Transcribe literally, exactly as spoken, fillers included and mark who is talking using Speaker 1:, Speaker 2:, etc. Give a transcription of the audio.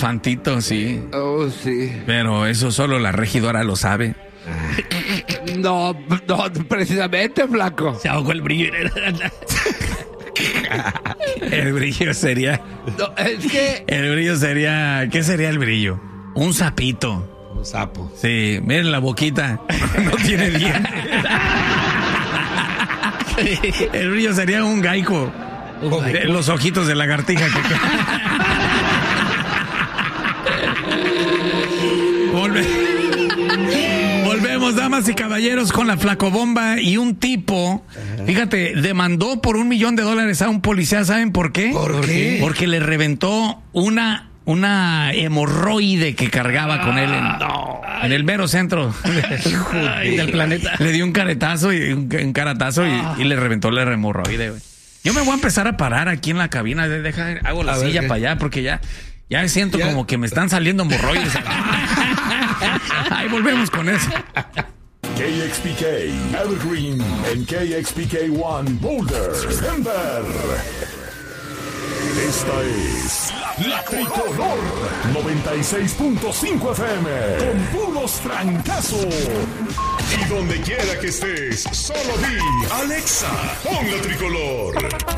Speaker 1: elefantito, sí.
Speaker 2: Oh, sí.
Speaker 1: Pero eso solo la regidora lo sabe.
Speaker 2: No, no, precisamente, flaco.
Speaker 3: Se ahogó el brillo.
Speaker 1: El brillo sería...
Speaker 2: No, es que...
Speaker 1: El brillo sería... ¿Qué sería el brillo? Un sapito.
Speaker 2: Un sapo.
Speaker 1: Sí, miren la boquita. No tiene dientes. El brillo sería un gaico. De los ojitos de lagartija que... Volve... Volvemos, damas y caballeros, con la flacobomba. Y un tipo, fíjate, demandó por un millón de dólares a un policía. ¿Saben por qué?
Speaker 2: ¿Por qué?
Speaker 1: Porque le reventó una, una hemorroide que cargaba con él en, no, en el mero centro
Speaker 3: Ay, del planeta.
Speaker 1: Le dio un caretazo y un, un caratazo y, y le reventó la hemorroide, güey. Yo me voy a empezar a parar aquí en la cabina. Deja, hago la
Speaker 2: A ver,
Speaker 1: silla
Speaker 2: ¿qué?
Speaker 1: para allá porque ya, ya siento
Speaker 2: Ya.
Speaker 1: como que me están saliendo hemorroides. Ahí volvemos con eso.
Speaker 4: K X P K, Evergreen, en K X P K One, Boulder, Denver. Esta es La Tricolor noventa y seis punto cinco F M, con puros trancazos. Y donde quiera que estés, solo di Alexa, pon La Tricolor.